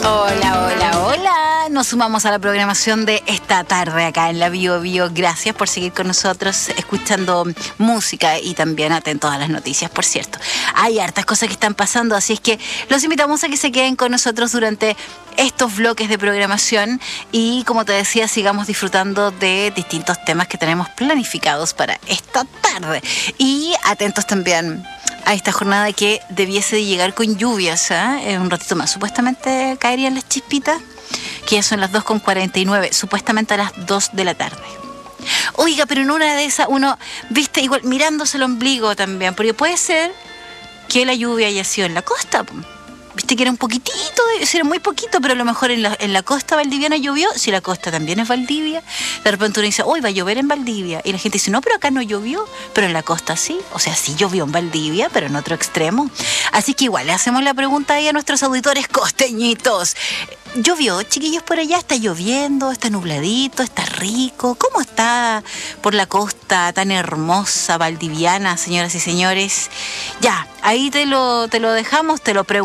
Hola, hola, hola. Nos sumamos a la programación de esta tarde acá en la Bio Bio. Gracias por seguir con nosotros escuchando música y también atentos a las noticias, por cierto. Hay hartas cosas que están pasando, así es que los invitamos a que se queden con nosotros durante estos bloques de programación y, como te decía, sigamos disfrutando de distintos temas que tenemos planificados para esta tarde. Y atentos también a esta jornada que debiese de llegar con lluvias, ¿eh? Un ratito más. Supuestamente caerían las chispitas, que ya son las 2:49, supuestamente a las 2 de la tarde. Oiga, pero en una de esas uno, viste, igual mirándose el ombligo también, porque puede ser que la lluvia haya sido en la costa. Viste que era un poquitito, era muy poquito, pero a lo mejor en la costa valdiviana llovió. Si la costa también es Valdivia, de repente uno dice, hoy va a llover en Valdivia. Y la gente dice, no, pero acá no llovió, pero en la costa sí. O sea, sí llovió en Valdivia, pero en otro extremo. Así que igual le hacemos la pregunta ahí a nuestros auditores costeñitos. ¿Llovió, chiquillos, por allá? ¿Está lloviendo? ¿Está nubladito? ¿Está rico? ¿Cómo está por la costa tan hermosa valdiviana, señoras y señores? Ya, ahí te lo dejamos, te lo preguntamos.